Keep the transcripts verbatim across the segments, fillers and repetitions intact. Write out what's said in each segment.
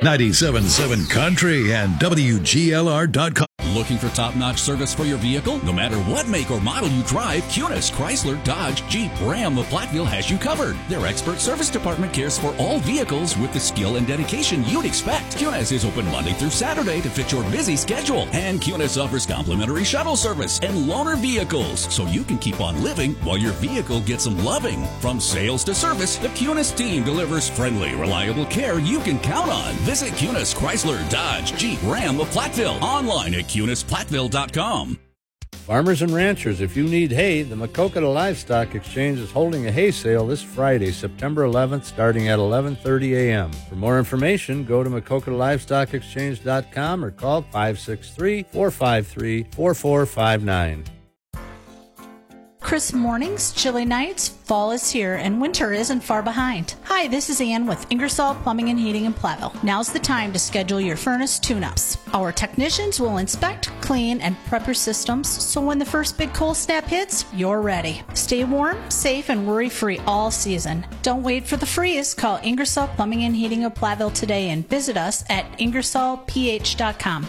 ninety-seven point seven Country and W G L R dot com. Looking for top-notch service for your vehicle? No matter what make or model you drive, Cunis, Chrysler, Dodge, Jeep, Ram of Platteville has you covered. Their expert service department cares for all vehicles with the skill and dedication you'd expect. Cunis is open Monday through Saturday to fit your busy schedule. And Cunis offers complimentary shuttle service and loaner vehicles, so you can keep on living while your vehicle gets some loving. From sales to service, the Cunis team delivers friendly, reliable care you can count on. Visit Cunis, Chrysler, Dodge, Jeep, Ram of Platteville. Online at Cunis Platteville dot com. Farmers and ranchers, if you need hay, the Maquoketa Livestock Exchange is holding a hay sale this Friday, September eleventh, starting at eleven thirty a.m. For more information, go to Maquoketa Livestock Exchange dot com or call five six three, four five three, four four five nine. Crisp mornings, chilly nights, fall is here, and winter isn't far behind. Hi, this is Ann with Ingersoll Plumbing and Heating in Platteville. Now's the time to schedule your furnace tune-ups. Our technicians will inspect, clean, and prep your systems, so when the first big cold snap hits, you're ready. Stay warm, safe, and worry-free all season. Don't wait for the freeze. Call Ingersoll Plumbing and Heating of Platteville today and visit us at Ingersoll P H dot com.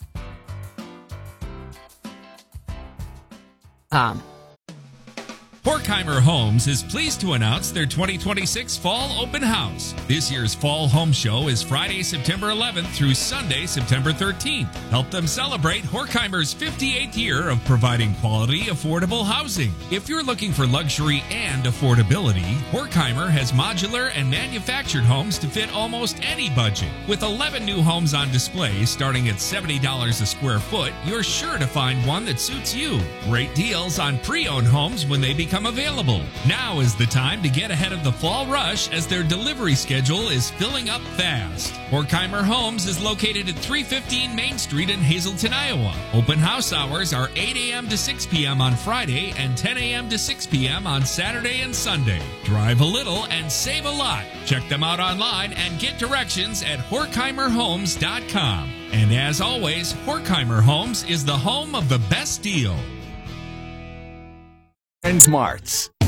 Um. Horkheimer Homes is pleased to announce their twenty twenty-six Fall Open House. This year's Fall Home Show is Friday, September eleventh through Sunday, September thirteenth. Help them celebrate Horkheimer's fifty-eighth year of providing quality, affordable housing. If you're looking for luxury and affordability, Horkheimer has modular and manufactured homes to fit almost any budget. With eleven new homes on display starting at seventy dollars a square foot, you're sure to find one that suits you. Great deals on pre-owned homes when they become available. Now is the time to get ahead of the fall rush as their delivery schedule is filling up fast. Horkheimer Homes is located at three fifteen Main Street in Hazleton, Iowa. Open house hours are eight a.m. to six p.m. on Friday and ten a.m. to six p.m. on Saturday and Sunday. Drive a little and save a lot. Check them out online and get directions at Horkheimer Homes dot com. And as always, Horkheimer Homes is the home of the best deal. And Marts.